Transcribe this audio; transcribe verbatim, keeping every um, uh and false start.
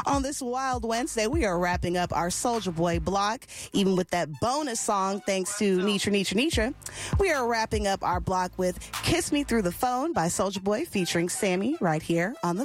On this wild Wednesday, we are wrapping up our Soulja Boy block, even with that bonus song thanks to Nitra Nitra Nitra. We are wrapping up our block with Kiss Me Through the Phone by Soulja Boy featuring Sammy right here on the